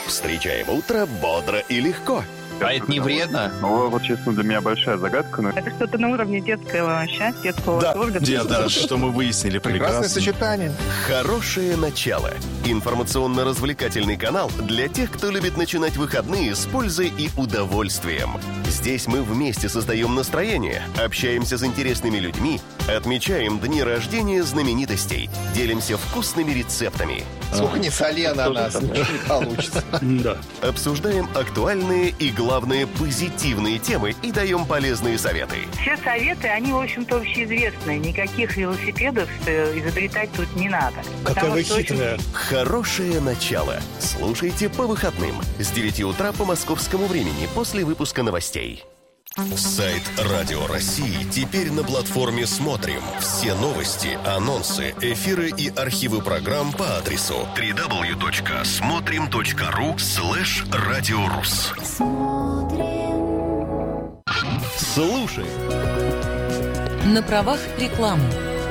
Встречаем утро бодро и легко. А это не вредно? Ну, вот честно, для меня большая загадка. Но... Это что-то на уровне детского счастья, детского восторга. Да, что мы выяснили. Прекрасное сочетание. Хорошее начало. Информационно-развлекательный канал для тех, кто любит начинать выходные с пользой и удовольствием. Здесь мы вместе создаем настроение, общаемся с интересными людьми, отмечаем дни рождения знаменитостей, делимся вкусными рецептами. Сколько не соли ананас, не получится. Да. Обсуждаем актуальные и, главное, позитивные темы и даем полезные советы. Все советы, они, в общем-то, общеизвестные. Никаких велосипедов изобретать тут не надо. Какая вы хитрая. Хорошее начало. Слушайте по выходным с 9 утра по московскому времени после выпуска новостей. Сайт Радио России теперь на платформе «Смотрим». Все новости, анонсы, эфиры и архивы программ по адресу www.смотрим.ру/радиорус. Слушай. На правах рекламы.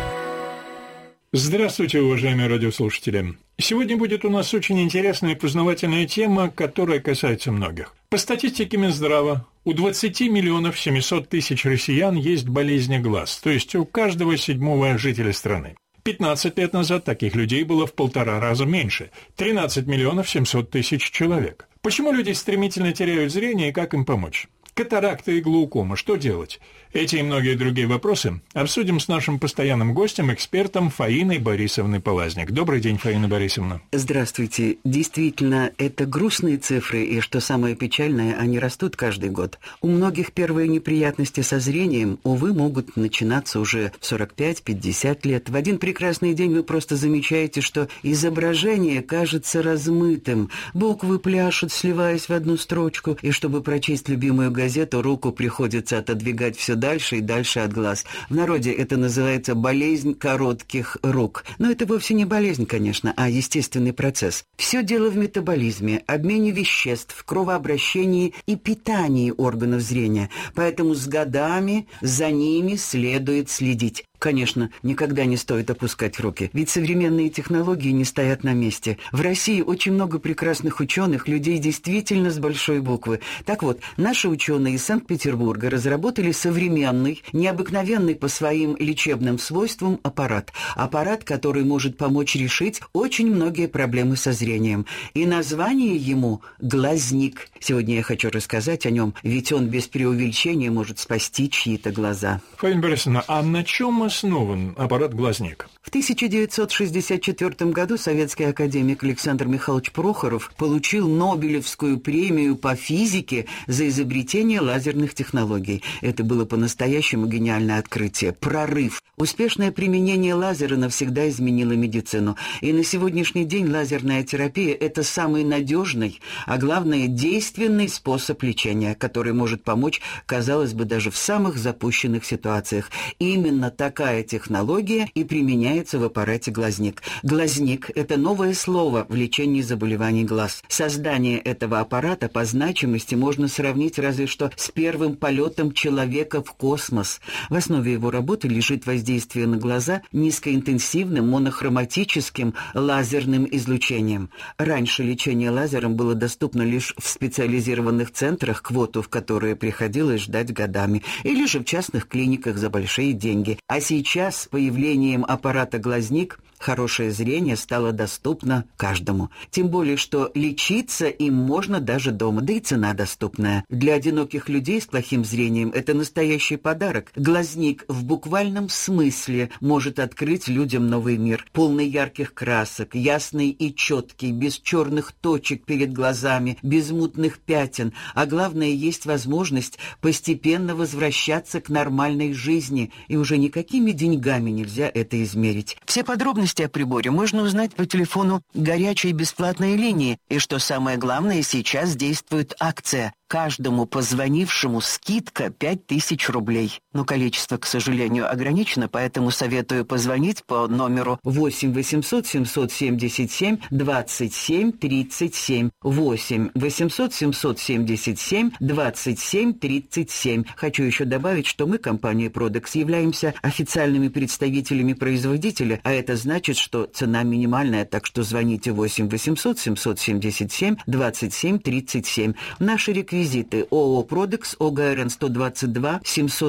Здравствуйте, уважаемые радиослушатели. Сегодня будет у нас очень интересная и познавательная тема, которая касается многих. По статистике Минздрава, у 20 миллионов 700 тысяч россиян есть болезнь глаз, то есть у каждого 7-го жителя страны. 15 лет назад таких людей было в 1,5 раза меньше – 13 миллионов 700 тысяч человек. Почему люди стремительно теряют зрение и как им помочь? Катаракта и глаукома. Что делать? Эти и многие другие вопросы обсудим с нашим постоянным гостем, экспертом Фаиной Борисовной Полазник. Добрый день, Фаина Борисовна. Здравствуйте. Действительно, это грустные цифры, и, что самое печальное, они растут каждый год. У многих первые неприятности со зрением, увы, могут начинаться уже в 45-50 лет. В один прекрасный день вы просто замечаете, что изображение кажется размытым, буквы пляшут, сливаясь в одну строчку, и чтобы прочесть любимую газету, руку приходится отодвигать все дальше и дальше от глаз. В народе это называется болезнь коротких рук. Но это вовсе не болезнь, конечно, а естественный процесс. Все дело в метаболизме, обмене веществ, кровообращении и питании органов зрения. Поэтому с годами за ними следует следить. Конечно, никогда не стоит опускать руки, ведь современные технологии не стоят на месте. В России очень много прекрасных ученых, людей действительно с большой буквы. Так вот, наши ученые из Санкт-Петербурга разработали современный, необыкновенный по своим лечебным свойствам аппарат. Аппарат, который может помочь решить очень многие проблемы со зрением. И название ему «Глазник». Сегодня я хочу рассказать о нем, ведь он без преувеличения может спасти чьи-то глаза. Фаина Борисовна, а на чем основан аппарат «Глазник»? В 1964 году советский академик Александр Михайлович Прохоров получил Нобелевскую премию по физике за изобретение лазерных технологий. Это было по-настоящему гениальное открытие, прорыв. Успешное применение лазера навсегда изменило медицину. И на сегодняшний день лазерная терапия – это самый надежный, а главное – действенный способ лечения, который может помочь, казалось бы, даже в самых запущенных ситуациях. Именно такая технология и применяется в аппарате «Глазник». «Глазник» – это новое слово в лечении заболеваний глаз. Создание этого аппарата по значимости можно сравнить разве что с первым полетом человека в космос. В основе его работы лежит воздействие на глаза низкоинтенсивным монохроматическим лазерным излучением. Раньше лечение лазером было доступно лишь в специализированных центрах, квоту в которые приходилось ждать годами, или же в частных клиниках за большие деньги. А сейчас с появлением аппарата «Глазник» хорошее зрение стало доступно каждому. Тем более, что лечиться им можно даже дома, да и цена доступная. Для одиноких людей с плохим зрением это настоящий подарок. «Глазник» в буквальном смысле может открыть людям новый мир, полный ярких красок, ясный и четкий, без черных точек перед глазами, без мутных пятен. А главное, есть возможность постепенно возвращаться к нормальной жизни, и уже никакими деньгами нельзя это измерить. Все подробности о приборе можно узнать по телефону горячей бесплатной линии. И что самое главное, сейчас действует акция. Каждому позвонившему скидка 5000 рублей. Но количество, к сожалению, ограничено, поэтому советую позвонить по номеру 8 800 777 27 37. 8 800 777 27 37. Хочу еще добавить, что мы, компания Продекс, являемся официальными представителями производителя, а это значит, что цена минимальная, так что звоните 8 800 777 27 37. Наши реквизиты: ООО «Продекс», ОГРН 122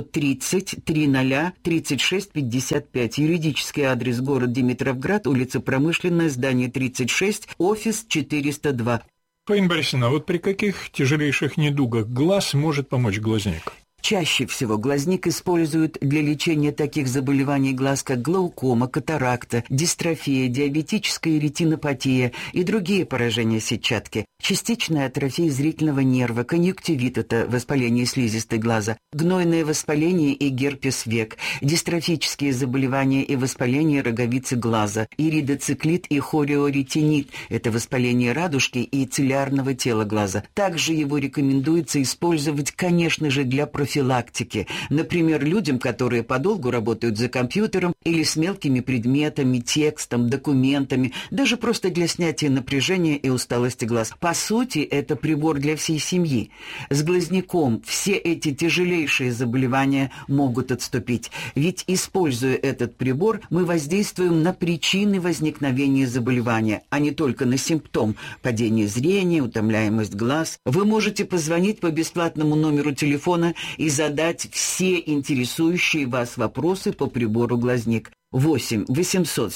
730 30 36 55. Юридический адрес: город Димитровград, улица Промышленная, здание 36, офис 402. Фаина Борисовна, вот при каких тяжелейших недугах глаз может помочь глазник? Чаще всего глазник используют для лечения таких заболеваний глаз, как глаукома, катаракта, дистрофия, диабетическая ретинопатия и другие поражения сетчатки, частичная атрофия зрительного нерва, конъюнктивит – это воспаление слизистой глаза, гнойное воспаление и герпес век, дистрофические заболевания и воспаление роговицы глаза, иридоциклит и хореоретинит – это воспаление радужки и цилиарного тела глаза. Также его рекомендуется использовать, конечно же, для профилактики. Например, людям, которые подолгу работают за компьютером или с мелкими предметами, текстом, документами, даже просто для снятия напряжения и усталости глаз. По сути, это прибор для всей семьи. С глазником все эти тяжелейшие заболевания могут отступить. Ведь, используя этот прибор, мы воздействуем на причины возникновения заболевания, а не только на симптом – падение зрения, утомляемость глаз. Вы можете позвонить по бесплатному номеру телефона и задать все интересующие вас вопросы по прибору глазник. 8 800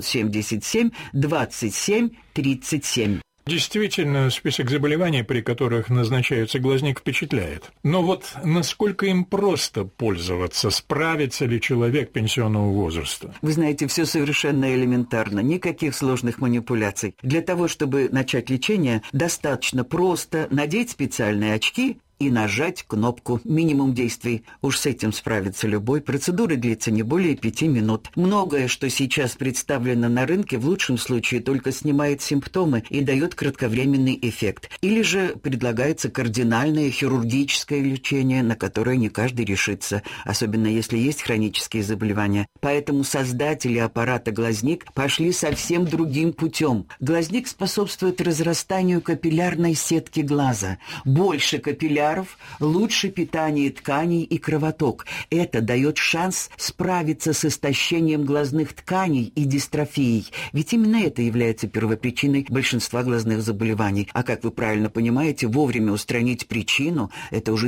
777 27 37. Действительно, список заболеваний, при которых назначается глазник, впечатляет. Но вот насколько им просто пользоваться, справится ли человек пенсионного возраста? Вы знаете, все совершенно элементарно, никаких сложных манипуляций. Для того, чтобы начать лечение, достаточно просто надеть специальные очки и нажать кнопку. Минимум действий. Уж с этим справится любой. Процедура длится не более 5 минут. Многое, что сейчас представлено на рынке, в лучшем случае только снимает симптомы и дает кратковременный эффект. Или же предлагается кардинальное хирургическое лечение, на которое не каждый решится, особенно если есть хронические заболевания. Поэтому создатели аппарата глазник пошли совсем другим путем. Глазник способствует разрастанию капиллярной сетки глаза. Больше капилляров, лучше питание тканей и кровоток. Это дает шанс справиться с истощением глазных тканей и дистрофией. Ведь именно это является первопричиной большинства глазных заболеваний. А как вы правильно понимаете, вовремя устранить причину – это уже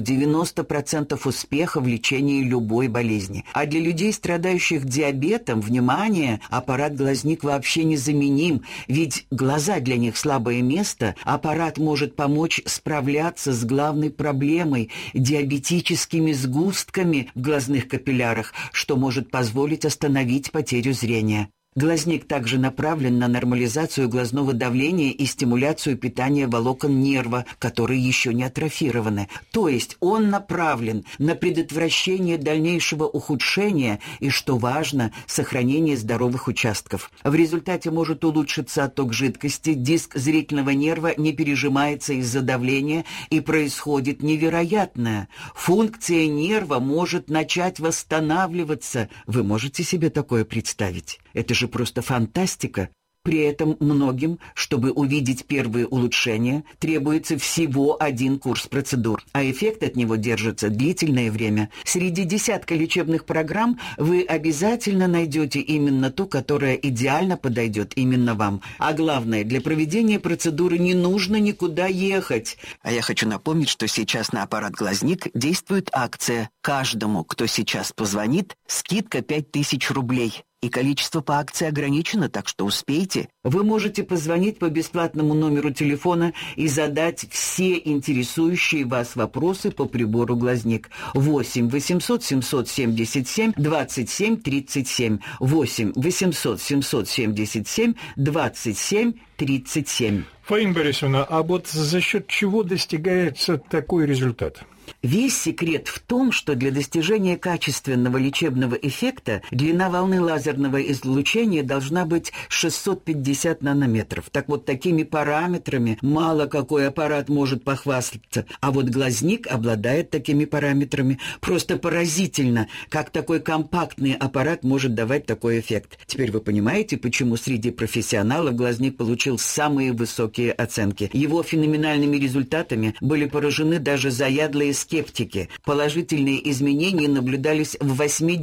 90% успеха в лечении любой болезни. А для людей, страдающих диабетом, внимание, аппарат глазник вообще незаменим. Ведь глаза для них слабое место, аппарат может помочь справляться с главной проблемой – диабетическими сгустками в глазных капиллярах, что может позволить остановить потерю зрения. Глазник также направлен на нормализацию глазного давления и стимуляцию питания волокон нерва, которые еще не атрофированы. То есть он направлен на предотвращение дальнейшего ухудшения и, что важно, сохранение здоровых участков. В результате может улучшиться отток жидкости, диск зрительного нерва не пережимается из-за давления и происходит невероятное. Функция нерва может начать восстанавливаться. Вы можете себе такое представить? Это же просто фантастика. При этом многим, чтобы увидеть первые улучшения, требуется всего 1 курс процедур, а эффект от него держится длительное время. Среди десятка лечебных программ вы обязательно найдете именно ту, которая идеально подойдет именно вам. А главное, для проведения процедуры не нужно никуда ехать. А я хочу напомнить, что сейчас на аппарат глазник действует акция. Каждому, кто сейчас позвонит, скидка 5000 рублей. И количество по акции ограничено, так что успейте. Вы можете позвонить по бесплатному номеру телефона и задать все интересующие вас вопросы по прибору глазник. 8 800 777 27 37. 8 800 777 27 37. Фаина Борисовна, а вот за счет чего достигается такой результат? Весь секрет в том, что для достижения качественного лечебного эффекта длина волны лазерного излучения должна быть 650 нанометров. Так вот, такими параметрами мало какой аппарат может похвастаться. А вот глазник обладает такими параметрами. Просто поразительно, как такой компактный аппарат может давать такой эффект. Теперь вы понимаете, почему среди профессионалов глазник получил самые высокие оценки. Его феноменальными результатами были поражены даже заядлые скептики. Положительные изменения наблюдались в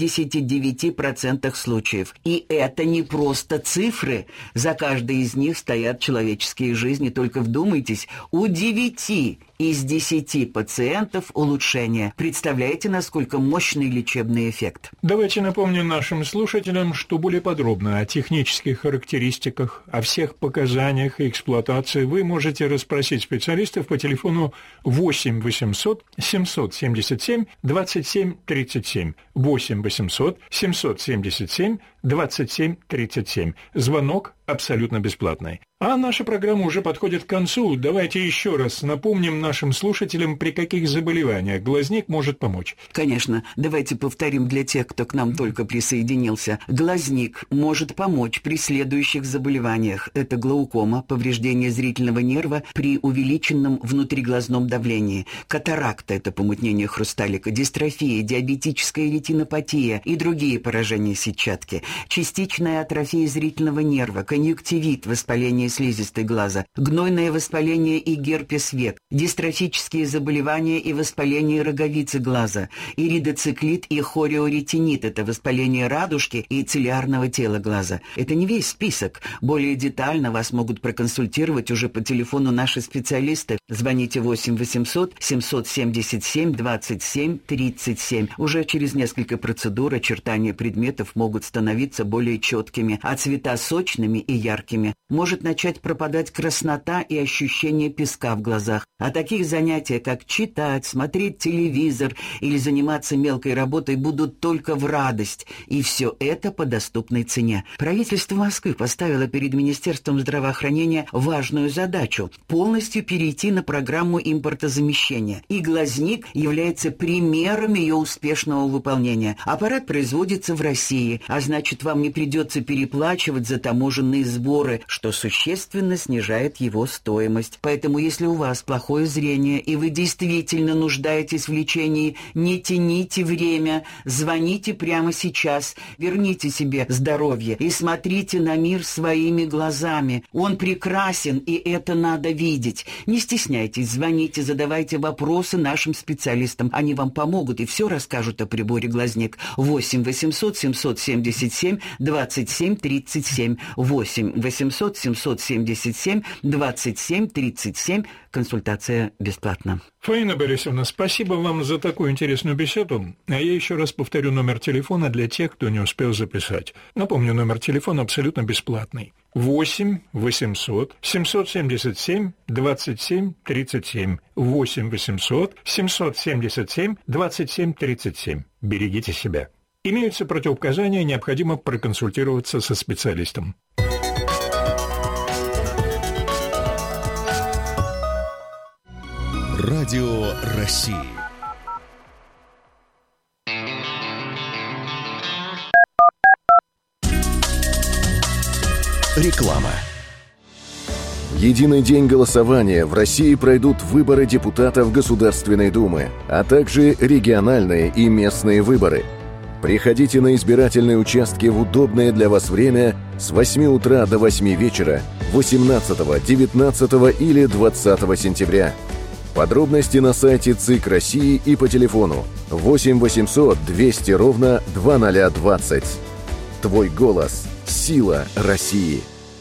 89% случаев. И это не просто цифры. За каждой из них стоят человеческие жизни. Только вдумайтесь, у 9 из 10 пациентов улучшение. Представляете, насколько мощный лечебный эффект? Давайте напомним нашим слушателям, что более подробно о технических характеристиках, о всех показаниях и эксплуатации вы можете расспросить специалистов по телефону 8 800 777 27 37. 8 800 777 27 37. Звонок абсолютно бесплатный. А наша программа уже подходит к концу. Давайте еще раз напомним нашим слушателям, при каких заболеваниях глазник может помочь. Конечно. Давайте повторим для тех, кто к нам только присоединился. Глазник может помочь при следующих заболеваниях. Это глаукома, повреждение зрительного нерва при увеличенном внутриглазном давлении. Катаракта – это помутнение хрусталика, дистрофия, диабетическая ретинопатия и другие поражения сетчатки. Частичная атрофия зрительного нерва, конъюнктивит, воспаление слизистой глаза, гнойное воспаление и герпес век, дистрофические заболевания и воспаление роговицы глаза, иридоциклит и хореоретинит – это воспаление радужки и цилиарного тела глаза. Это не весь список. Более детально вас могут проконсультировать уже по телефону наши специалисты. Звоните 8 800 777 27 37. Уже через несколько процедур очертания предметов могут становиться более четкими, а цвета сочными и яркими. Может начать пропадать краснота и ощущение песка в глазах. А таких занятий, как читать, смотреть телевизор или заниматься мелкой работой, будут только в радость. И все это по доступной цене. Правительство Москвы поставило перед Министерством здравоохранения важную задачу – полностью перейти на программу импортозамещения. И глазник является примером ее успешного выполнения. Аппарат производится в России, а значит, вам не придется переплачивать за таможенные сборы, что существенно снижает его стоимость. Поэтому, если у вас плохое зрение и вы действительно нуждаетесь в лечении, не тяните время, звоните прямо сейчас, верните себе здоровье и смотрите на мир своими глазами. Он прекрасен, и это надо видеть. Не стесняйтесь, звоните, задавайте вопросы нашим специалистам. Они вам помогут и все расскажут о приборе глазник. 8 800 777 27 37. 8 800 777 27 37. Консультация бесплатна. Фаина Борисовна, спасибо вам за такую интересную беседу. А я еще раз повторю номер телефона для тех, кто не успел записать. Напомню, номер телефона абсолютно бесплатный. 8 800 777 27 37. 8 800 777 27 37. Берегите себя. Имеются противопоказания, необходимо проконсультироваться со специалистом. Радио России. Реклама. В единый день голосования в России пройдут выборы депутатов Государственной Думы, а также региональные и местные выборы. Приходите на избирательные участки в удобное для вас время с 8 утра до 8 вечера 18, 19 или 20 сентября. Подробности на сайте ЦИК России и по телефону 8 800 200 ровно 2020. Твой голос – сила России.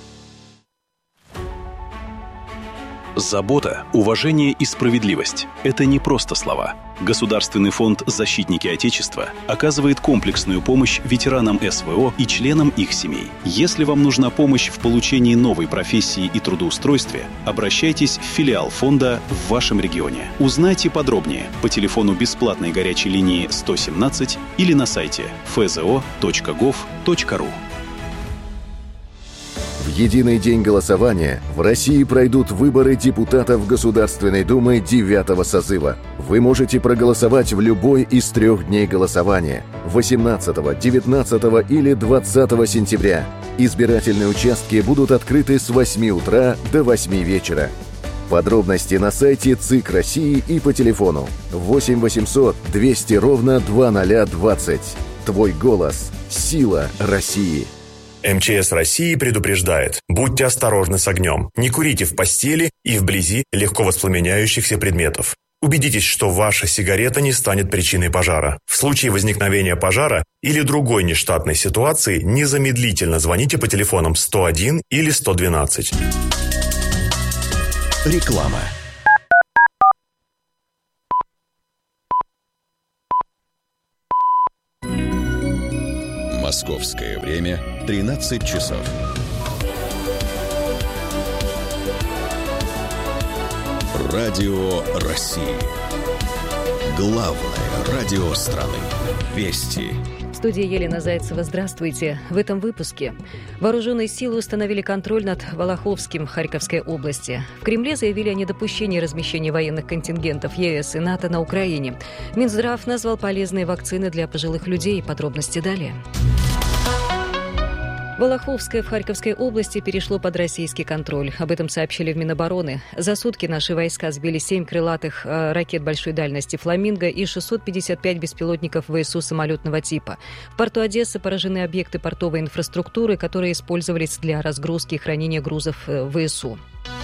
Забота, уважение и справедливость – это не просто слова. Государственный фонд «Защитники Отечества» оказывает комплексную помощь ветеранам СВО и членам их семей. Если вам нужна помощь в получении новой профессии и трудоустройстве, обращайтесь в филиал фонда в вашем регионе. Узнайте подробнее по телефону бесплатной горячей линии 117 или на сайте fzo.gov.ru. В В единый день голосования в России пройдут выборы депутатов Государственной Думы 9-го созыва. Вы можете проголосовать в любой из 3 дней голосования – 18, 19 или 20 сентября. Избирательные участки будут открыты с 8 утра до 8 вечера. Подробности на сайте ЦИК России и по телефону 8 800 200 ровно 2020. Твой голос – сила России. МЧС России предупреждает: будьте осторожны с огнем, не курите в постели и вблизи легко воспламеняющихся предметов. Убедитесь, что ваша сигарета не станет причиной пожара. В случае возникновения пожара или другой нештатной ситуации незамедлительно звоните по телефонам 101 или 112. Реклама. Московское время 13 часов. Радио России. Главное радио страны. Вести. В студии Елена Зайцева. Здравствуйте. В этом выпуске. Вооруженные силы установили контроль над Волоховским Харьковской области. В Кремле заявили о недопущении размещения военных контингентов ЕС и НАТО на Украине. Минздрав назвал полезные вакцины для пожилых людей. Подробности далее. Волоховское в Харьковской области перешло под российский контроль. Об этом сообщили в Минобороны. За сутки наши войска сбили 7 крылатых ракет большой дальности «Фламинго» и 655 беспилотников ВСУ самолетного типа. В порту Одессы поражены объекты портовой инфраструктуры, которые использовались для разгрузки и хранения грузов ВСУ.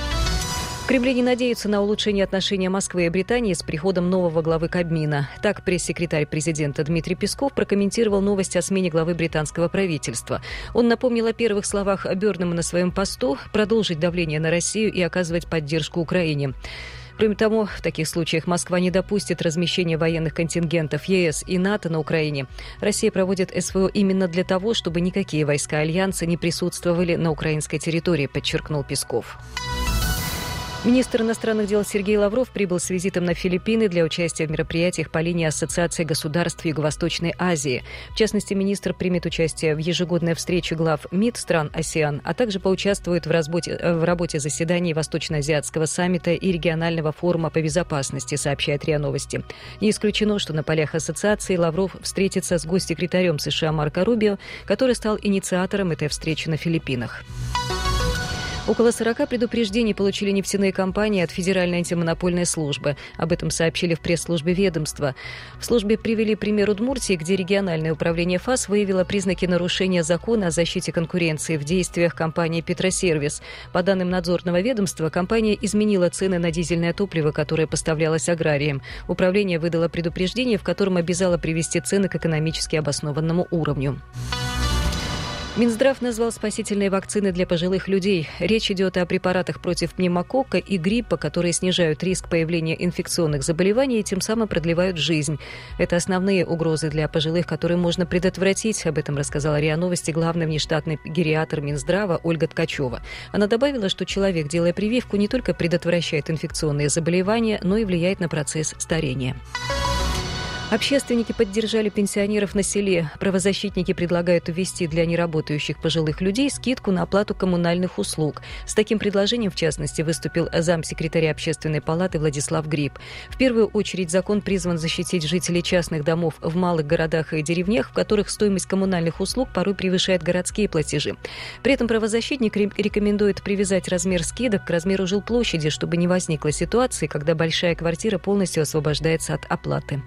В Кремле не надеются на улучшение отношений Москвы и Британии с приходом нового главы Кабмина. Так пресс-секретарь президента Дмитрий Песков прокомментировал новость о смене главы британского правительства. Он напомнил о первых словах Бёрнема на своем посту продолжить давление на Россию и оказывать поддержку Украине. Кроме того, в таких случаях Москва не допустит размещения военных контингентов ЕС и НАТО на Украине. Россия проводит СВО именно для того, чтобы никакие войска Альянса не присутствовали на украинской территории, подчеркнул Песков. Министр иностранных дел Сергей Лавров прибыл с визитом на Филиппины для участия в мероприятиях по линии Ассоциации государств Юго-Восточной Азии. В частности, министр примет участие в ежегодной встрече глав МИД стран АСЕАН, а также поучаствует в работе заседаний Восточно-Азиатского саммита и регионального форума по безопасности, сообщает РИА Новости. Не исключено, что на полях ассоциации Лавров встретится с госсекретарем США Марко Рубио, который стал инициатором этой встречи на Филиппинах. Около 40 предупреждений получили нефтяные компании от Федеральной антимонопольной службы. Об этом сообщили в пресс-службе ведомства. В службе привели пример Удмуртии, где региональное управление ФАС выявило признаки нарушения закона о защите конкуренции в действиях компании «Петросервис». По данным надзорного ведомства, компания изменила цены на дизельное топливо, которое поставлялось аграриям. Управление выдало предупреждение, в котором обязало привести цены к экономически обоснованному уровню. Минздрав назвал спасительные вакцины для пожилых людей. Речь идет о препаратах против пневмококка и гриппа, которые снижают риск появления инфекционных заболеваний и тем самым продлевают жизнь. Это основные угрозы для пожилых, которые можно предотвратить. Об этом рассказала РИА Новости главный внештатный гериатр Минздрава Ольга Ткачева. Она добавила, что человек, делая прививку, не только предотвращает инфекционные заболевания, но и влияет на процесс старения. Общественники поддержали пенсионеров на селе. Правозащитники предлагают ввести для неработающих пожилых людей скидку на оплату коммунальных услуг. С таким предложением, в частности, выступил замсекретаря Общественной палаты Владислав Гриб. В первую очередь закон призван защитить жителей частных домов в малых городах и деревнях, в которых стоимость коммунальных услуг порой превышает городские платежи. При этом правозащитник рекомендует привязать размер скидок к размеру жилплощади, чтобы не возникло ситуации, когда большая квартира полностью освобождается от оплаты.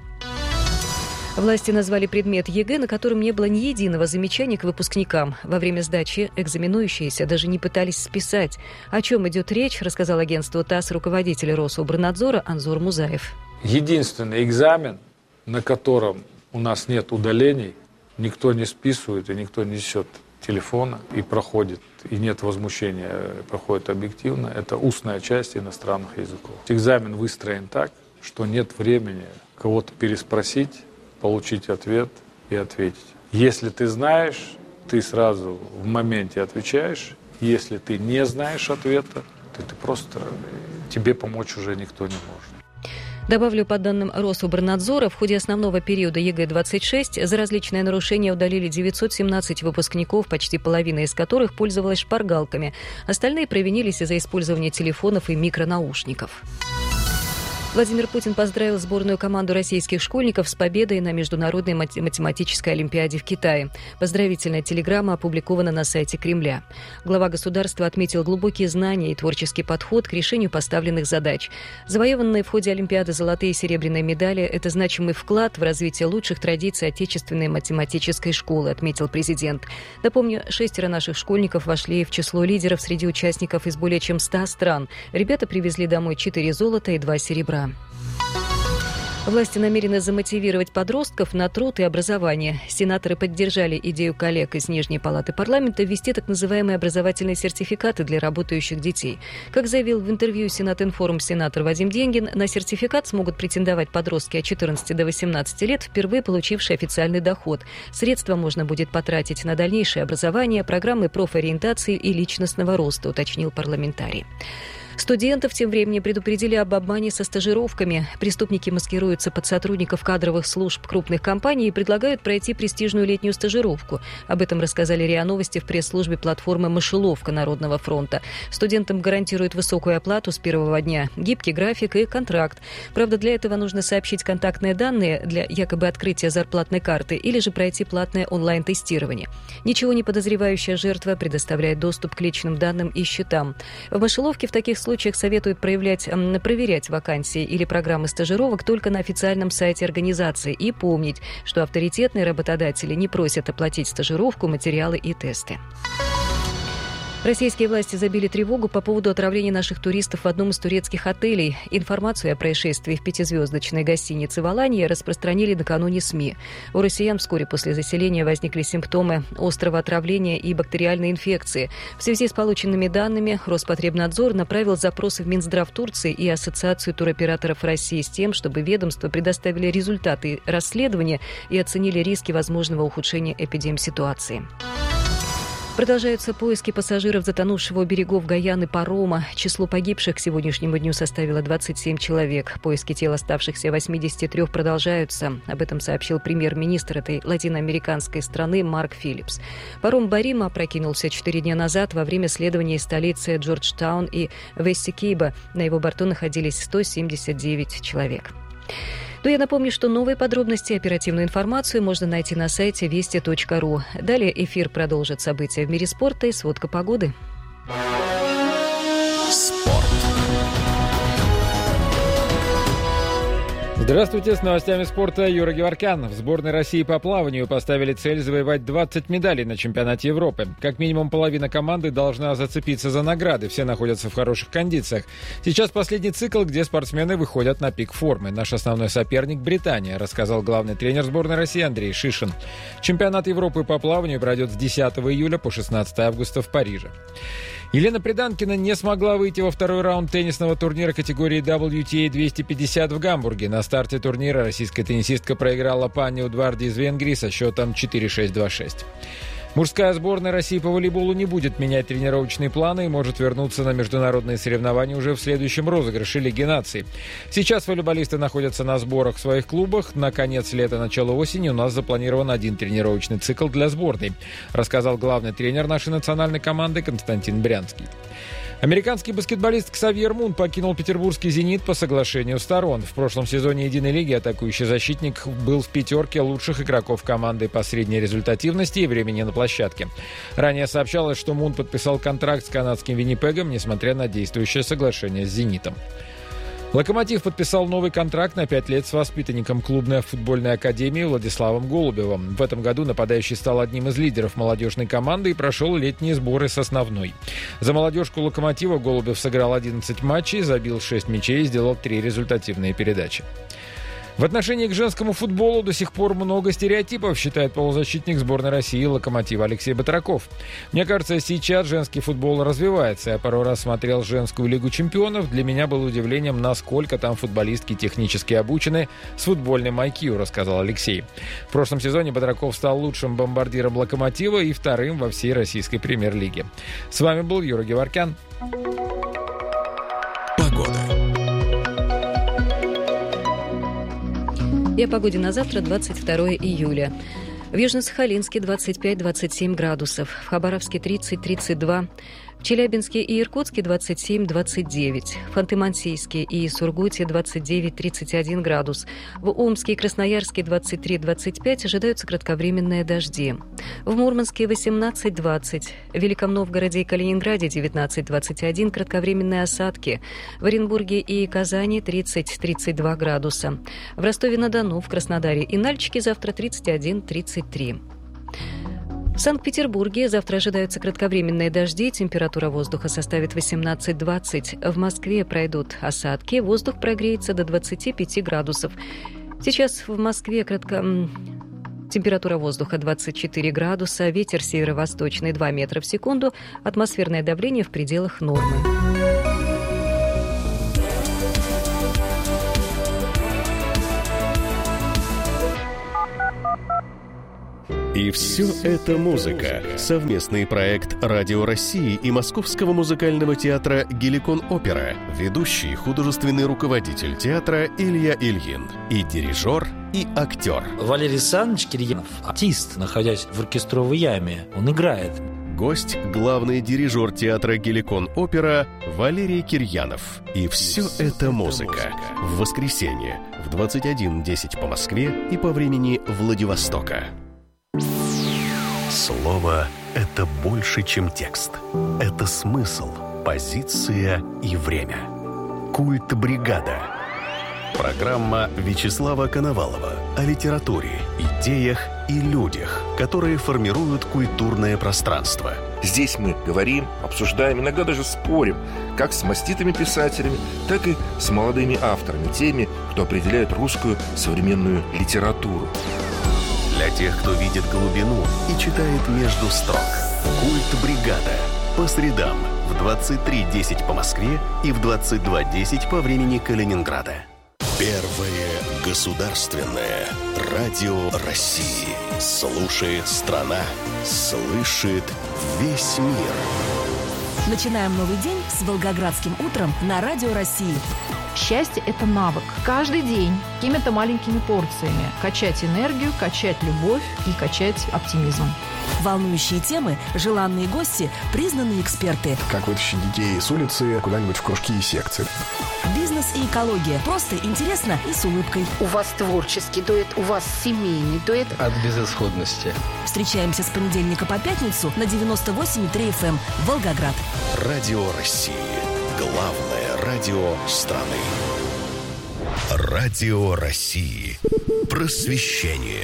Власти назвали предмет ЕГЭ, на котором не было ни единого замечания к выпускникам. Во время сдачи экзаменующиеся даже не пытались списать. О чем идет речь, рассказал агентству ТАСС руководитель Рособорнадзора Анзор Музаев. Единственный экзамен, на котором у нас нет удалений, никто не списывает и никто не несет телефона и проходит, и нет возмущения, проходит объективно, это устная часть иностранных языков. Экзамен выстроен так, что нет времени кого-то переспросить, получить ответ и ответить. Если ты знаешь, ты сразу в моменте отвечаешь. Если ты не знаешь ответа, то ты просто, тебе помочь уже никто не может. Добавлю, по данным Рособорнадзора, в ходе основного периода ЕГЭ-26 за различные нарушения удалили 917 выпускников, почти половина из которых пользовалась шпаргалками. Остальные провинились из-за использования телефонов и микронаушников. Владимир Путин поздравил сборную команду российских школьников с победой на Международной математической олимпиаде в Китае. Поздравительная телеграмма опубликована на сайте Кремля. Глава государства отметил глубокие знания и творческий подход к решению поставленных задач. Завоеванные в ходе Олимпиады золотые и серебряные медали – это значимый вклад в развитие лучших традиций отечественной математической школы, отметил президент. Напомню, 6 наших школьников вошли в число лидеров среди участников из более чем 100 стран. Ребята привезли домой 4 золота и 2 серебра. Власти намерены замотивировать подростков на труд и образование. Сенаторы поддержали идею коллег из Нижней палаты парламента ввести так называемые образовательные сертификаты для работающих детей. Как заявил в интервью Сенат-Информ сенатор Вадим Денгин, на сертификат смогут претендовать подростки от 14 до 18 лет, впервые получившие официальный доход. Средства можно будет потратить на дальнейшее образование, программы профориентации и личностного роста, уточнил парламентарий. Студентов тем временем предупредили об обмане со стажировками. Преступники маскируются под сотрудников кадровых служб крупных компаний и предлагают пройти престижную летнюю стажировку. Об этом рассказали РИА Новости в пресс-службе платформы «Мышеловка» Народного фронта. Студентам гарантируют высокую оплату с первого дня, гибкий график и контракт. Правда, для этого нужно сообщить контактные данные для якобы открытия зарплатной карты или же пройти платное онлайн-тестирование. Ничего не подозревающая жертва предоставляет доступ к личным данным и счетам. В «Мышеловке» в таких случаях советуют проверять вакансии или программы стажировок только на официальном сайте организации и помнить, что авторитетные работодатели не просят оплатить стажировку, материалы и тесты. Российские власти забили тревогу по поводу отравления наших туристов в одном из турецких отелей. Информацию о происшествии в 5-звездочной гостинице в Аланье распространили накануне СМИ. У россиян вскоре после заселения возникли симптомы острого отравления и бактериальной инфекции. В связи с полученными данными Роспотребнадзор направил запросы в Минздрав Турции и Ассоциацию туроператоров России с тем, чтобы ведомства предоставили результаты расследования и оценили риски возможного ухудшения эпидемситуации. Продолжаются поиски пассажиров, затонувшего у берегов Гайаны парома. Число погибших к сегодняшнему дню составило 27 человек. Поиски тел оставшихся 83 продолжаются. Об этом сообщил премьер-министр этой латиноамериканской страны Марк Филлипс. Паром «Барима» опрокинулся 4 дня назад во время следования из столицы Джорджтаун и Вестикиба. На его борту находились 179 человек. Но я напомню, что новые подробности и оперативную информацию можно найти на сайте вести.ру. Далее эфир продолжит события в мире спорта и сводка погоды. Спорт. Здравствуйте, с новостями спорта Юра Геворкян. В сборной России по плаванию поставили цель завоевать 20 медалей на чемпионате Европы. Как минимум половина команды должна зацепиться за награды, все находятся в хороших кондициях. Сейчас последний цикл, где спортсмены выходят на пик формы. Наш основной соперник — Британия, рассказал главный тренер сборной России Андрей Шишин. Чемпионат Европы по плаванию пройдет с 10 июля по 16 августа в Париже. Елена Приданкина не смогла выйти во второй раунд теннисного турнира категории WTA 250 в Гамбурге. На старте турнира российская теннисистка проиграла Панне Удварде из Венгрии со счетом 4-6-2-6. Мужская сборная России по волейболу не будет менять тренировочные планы и может вернуться на международные соревнования уже в следующем розыгрыше Лиги наций. Сейчас волейболисты находятся на сборах в своих клубах. На конец лета, начало осени у нас запланирован один тренировочный цикл для сборной, рассказал главный тренер нашей национальной команды Константин Брянский. Американский баскетболист Ксавьер Мун покинул петербургский «Зенит» по соглашению сторон. В прошлом сезоне Единой лиги атакующий защитник был в пятерке лучших игроков команды по средней результативности и времени на площадке. Ранее сообщалось, что Мун подписал контракт с канадским «Виннипегом», несмотря на действующее соглашение с «Зенитом». «Локомотив» подписал новый контракт на 5 лет с воспитанником клубной футбольной академии Владиславом Голубевым. В этом году нападающий стал одним из лидеров молодежной команды и прошел летние сборы с основной. За молодежку «Локомотива» Голубев сыграл 11 матчей, забил 6 мячей и сделал 3 результативные передачи. В отношении к женскому футболу до сих пор много стереотипов, считает полузащитник сборной России «Локомотива» Алексей Батраков. Мне кажется, сейчас женский футбол развивается. Я пару раз смотрел женскую лигу чемпионов. Для меня было удивлением, насколько там футболистки технически обучены с футбольным IQ, рассказал Алексей. В прошлом сезоне Батраков стал лучшим бомбардиром «Локомотива» и вторым во всей российской премьер-лиге. С вами был Юра Геворкян. И о погоде на завтра, 22 июля. В Южно-Сахалинске 25-27 градусов, в Хабаровске 30-32, в Челябинске и Иркутске 27-29, в Ханты-Мансийске и Сургуте 29-31 градус, в Омске и Красноярске 23-25 ожидаются кратковременные дожди, в Мурманске 18-20, в Великом Новгороде и Калининграде 19-21 кратковременные осадки, в Оренбурге и Казани 30-32 градуса, в Ростове-на-Дону, в Краснодаре и Нальчике завтра 31-33. В Санкт-Петербурге завтра ожидаются кратковременные дожди, температура воздуха составит 18-20. В Москве пройдут осадки, воздух прогреется до 25 градусов. Сейчас в Москве температура воздуха 24 градуса, ветер северо-восточный 2 метра в секунду, атмосферное давление в пределах нормы. И все это музыка. Совместный проект «Радио России» и Московского музыкального театра «Геликон Опера». Ведущий художественный руководитель театра Илья Ильин. И дирижер, и актер. Валерий Александрович Кирьянов, артист, находясь в оркестровой яме. Он играет. Гость – главный дирижер театра «Геликон Опера» Валерий Кирьянов. И все это музыка. В воскресенье в 21:10 по Москве и по времени Владивостока. Слово – это больше, чем текст. Это смысл, позиция и время. Культ бригада. Программа Вячеслава Коновалова о литературе, идеях и людях, которые формируют культурное пространство. Здесь мы говорим, обсуждаем, иногда даже спорим, как с маститыми писателями, так и с молодыми авторами, теми, кто определяет русскую современную литературу. Для тех, кто видит глубину и читает между строк. Культ бригада. По средам в 23:10 по Москве и в 22:10 по времени Калининграда. Первое государственное радио России. Слушает страна, слышит весь мир. Начинаем новый день с Волгоградским утром на Радио России. Счастье – это навык. Каждый день какими-то маленькими порциями качать энергию, качать любовь и качать оптимизм. Волнующие темы, желанные гости, признанные эксперты. Как вытащить детей с улицы куда-нибудь в кружки и секции. Бизнес и экология. Просто интересно и с улыбкой. У вас творческий дуэт, у вас семейный дуэт. От безысходности. Встречаемся с понедельника по пятницу на 98,3 FM Волгоград. Радио России. Главное радио страны. Радио России. Просвещение.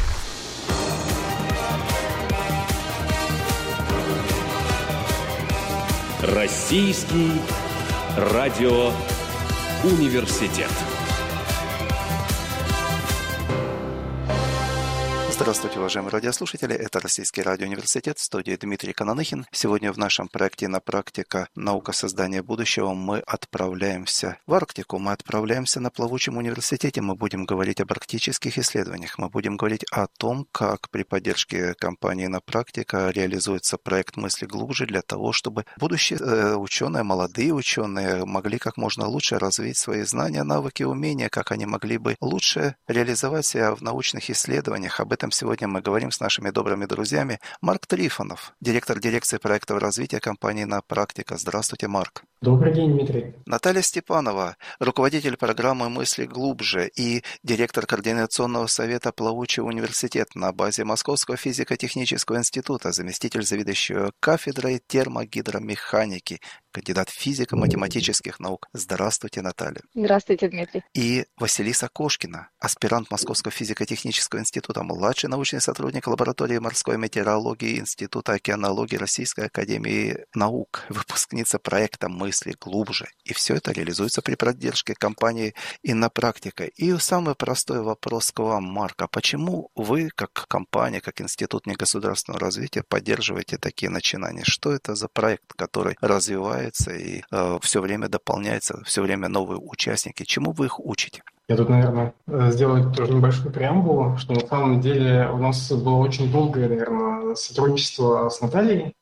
Российский радиоуниверситет. Здравствуйте, уважаемые радиослушатели. Это Российский радиоуниверситет, в студии Дмитрий Кананыхин. Сегодня в нашем проекте «Инопрактика. Наука создания будущего» мы отправляемся в Арктику. Мы отправляемся на плавучем университете. Мы будем говорить об арктических исследованиях. Мы будем говорить о том, как при поддержке компании «Инопрактика» реализуется проект «Мысли глубже» для того, чтобы будущие ученые, молодые ученые могли как можно лучше развить свои знания, навыки, умения, как они могли бы лучше реализовать себя в научных исследованиях. Об этом сегодня мы говорим с нашими добрыми друзьями. Марк Трифонов, директор дирекции проектов развития компании «Инопрактика». Здравствуйте, Марк. Добрый день, Дмитрий. Наталья Степанова, руководитель программы «Мысли глубже» и директор Координационного совета «Плавучий университет» на базе Московского физико-технического института, заместитель заведующего кафедрой термогидромеханики, кандидат физико-математических наук. Здравствуйте, Наталья. Здравствуйте, Дмитрий. И Василиса Кошкина, аспирант Московского физико-технического института, младший научный сотрудник лаборатории морской метеорологии Института океанологии Российской академии наук, выпускница проекта «Мысли глубже». И все это реализуется при поддержке компании «Инопрактика». И самый простой вопрос к вам, Марк. А почему вы, как компания, как институт негосударственного развития, поддерживаете такие начинания? Что это за проект, который развивается и все время дополняется, все время новые участники? Чему вы их учите? Я тут, наверное, сделаю тоже небольшую преамбулу, что на самом деле у нас было очень долгое, наверное, сотрудничество с Натальей.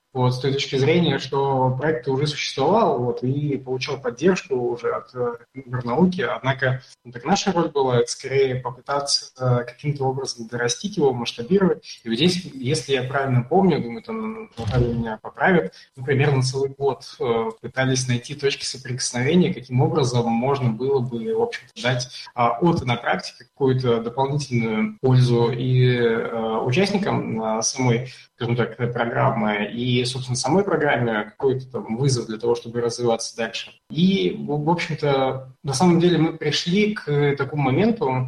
Вот, с той точки зрения, что проект уже существовал, вот, и получал поддержку уже от Миноборнауки, однако так наша роль была скорее попытаться каким-то образом дорастить его, масштабировать. И вот здесь, если я правильно помню, думаю, там Наталья меня поправит, мы примерно целый год пытались найти точки соприкосновения, каким образом можно было бы, в общем-то, дать от и на практике какую-то дополнительную пользу и участникам самой, скажем так, программы, и, собственно, самой программе какой-то там вызов для того, чтобы развиваться дальше. И, в общем-то, на самом деле мы пришли к такому моменту,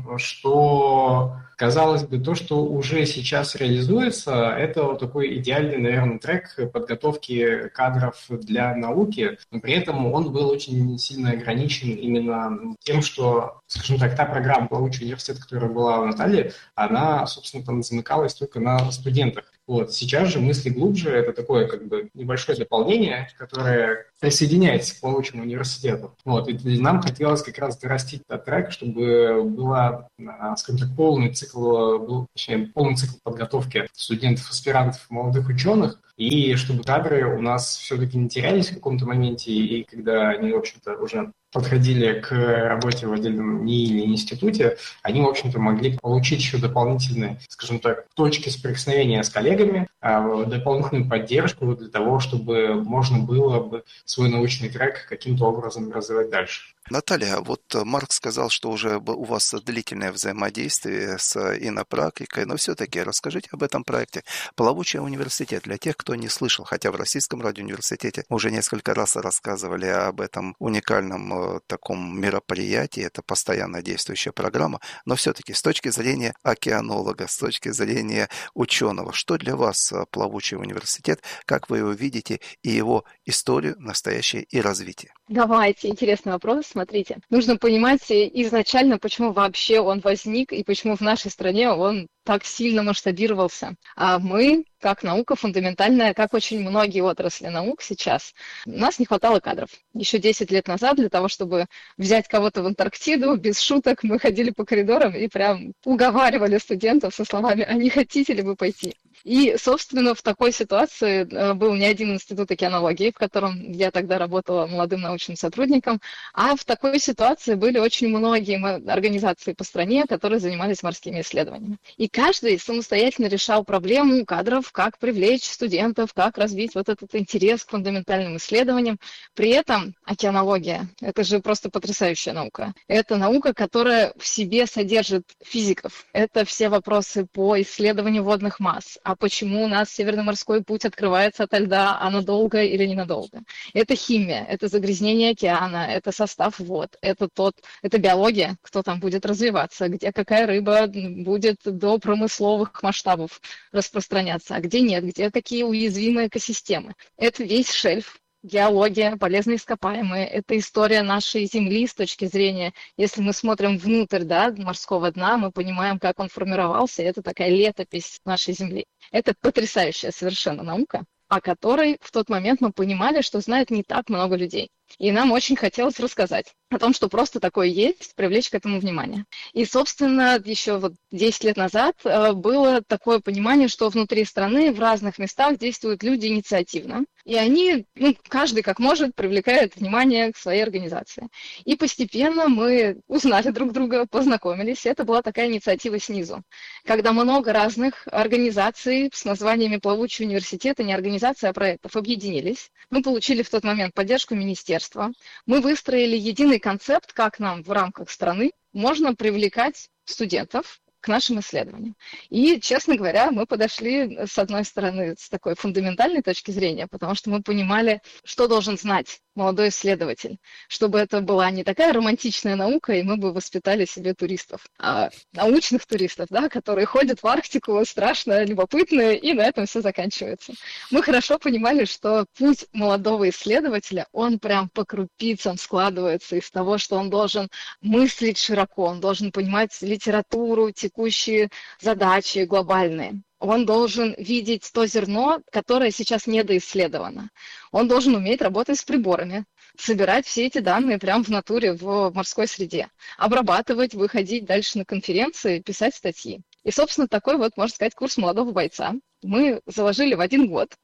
что, казалось бы, то, что уже сейчас реализуется, это вот такой идеальный, наверное, трек подготовки кадров для науки, но при этом он был очень сильно ограничен именно тем, что, скажем так, та программа «Плавучий университет», которая была у Натальи, она, собственно, там замыкалась только на студентах. Вот. Сейчас же мысли глубже, это такое как бы небольшое дополнение, которое присоединяется к Плавучему университету. Вот. И нам хотелось как раз дорастить этот трек, чтобы была, скажем так, полный цикл подготовки студентов, аспирантов, молодых ученых, и чтобы кадры у нас все-таки не терялись в каком-то моменте, и когда они, в общем-то, уже подходили к работе в отдельном НИИ или институте, они, в общем-то, могли получить еще дополнительные, скажем так, точки соприкосновения с коллегами, дополнительную поддержку для того, чтобы можно было бы свой научный трек каким-то образом развивать дальше. Наталья, вот Марк сказал, что уже у вас длительное взаимодействие с инопрактикой, но все-таки расскажите об этом проекте «Плавучий университет» для тех, кто не слышал, хотя в Российском радиоуниверситете уже несколько раз рассказывали об этом уникальном таком мероприятии, это постоянно действующая программа, но все-таки с точки зрения океанолога, с точки зрения ученого, что для вас Плавучий университет, как вы его видите и его историю, настоящее и развитие? Давайте, интересный вопрос. Смотрите, нужно понимать изначально, почему вообще он возник и почему в нашей стране он так сильно масштабировался. А мы, как наука фундаментальная, как очень многие отрасли наук сейчас, у нас не хватало кадров. Еще 10 лет назад для того, чтобы взять кого-то в Антарктиду, без шуток, мы ходили по коридорам и прям уговаривали студентов со словами «А не хотите ли вы пойти?». И, собственно, в такой ситуации был не один институт океанологии, в котором я тогда работала молодым научным сотрудником, а в такой ситуации были очень многие организации по стране, которые занимались морскими исследованиями. И каждый самостоятельно решал проблему кадров, как привлечь студентов, как развить вот этот интерес к фундаментальным исследованиям. При этом океанология – это же просто потрясающая наука. Это наука, которая в себе содержит физиков. Это все вопросы по исследованию водных масс. А почему у нас Северный морской путь открывается ото льда, а надолго или ненадолго? Это химия, это загрязнение океана, это состав вод, это биология, кто там будет развиваться, где какая рыба будет до промысловых масштабов распространяться, а где нет, где какие уязвимые экосистемы. Это весь шельф. Геология, полезные ископаемые, это история нашей Земли с точки зрения, если мы смотрим внутрь морского дна, мы понимаем, как он формировался, это такая летопись нашей Земли. Это потрясающая совершенно наука, о которой в тот момент мы понимали, что знает не так много людей. И нам очень хотелось рассказать о том, что просто такое есть, привлечь к этому внимание. И, собственно, еще 10 лет назад было такое понимание, что внутри страны в разных местах действуют люди инициативно, и они, каждый как может, привлекает внимание к своей организации. И постепенно мы узнали друг друга, познакомились, и это была такая инициатива снизу, когда много разных организаций с названиями «Плавучий университет», и не организации, а проектов, объединились. Мы получили в тот момент поддержку министерства. Мы выстроили единый концепт, как нам в рамках страны можно привлекать студентов к нашим исследованиям. И, честно говоря, мы подошли, с одной стороны, с такой фундаментальной точки зрения, потому что мы понимали, что должен знать молодой исследователь, чтобы это была не такая романтичная наука, и мы бы воспитали себе туристов, а научных туристов, которые ходят в Арктику, страшно любопытные, и на этом все заканчивается. Мы хорошо понимали, что путь молодого исследователя, он прям по крупицам складывается из того, что он должен мыслить широко, он должен понимать литературу, текущие задачи глобальные. Он должен видеть то зерно, которое сейчас недоисследовано. Он должен уметь работать с приборами, собирать все эти данные прямо в натуре, в морской среде, обрабатывать, выходить дальше на конференции, писать статьи. И, собственно, такой можно сказать, курс молодого бойца мы заложили в 1 год.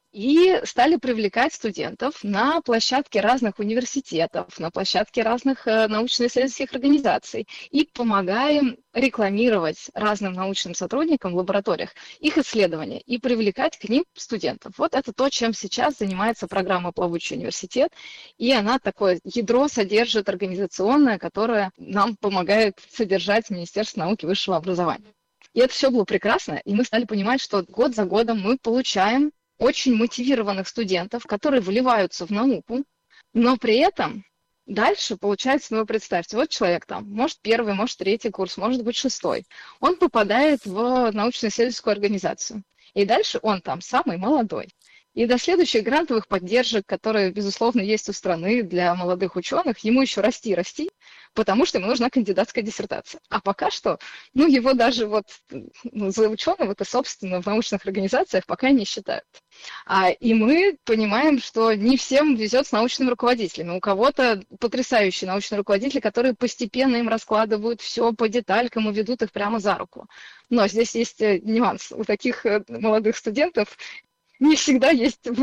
и стали привлекать студентов на площадки разных университетов, на площадки разных научно-исследовательских организаций и помогаем рекламировать разным научным сотрудникам в лабораториях их исследования и привлекать к ним студентов. Вот это то, чем сейчас занимается программа «Плавучий университет», и она такое ядро содержит организационное, которое нам помогает содержать Министерство науки и высшего образования. И это все было прекрасно, и мы стали понимать, что год за годом мы получаем очень мотивированных студентов, которые вливаются в науку, но при этом дальше получается, ну вы представьте, вот человек там, может первый, может третий курс, может быть шестой, он попадает в научно-исследовательскую организацию, и дальше он там самый молодой. И до следующих грантовых поддержек, которые, безусловно, есть у страны для молодых ученых, ему еще расти, потому что ему нужна кандидатская диссертация. А пока что, ну, его даже вот за ученого-то, собственно, в научных организациях пока не считают. И мы понимаем, что не всем везет с научными руководителями. У кого-то потрясающие научные руководители, которые постепенно им раскладывают все по деталькам и ведут их прямо за руку. Но здесь есть нюанс. У таких молодых студентов не всегда есть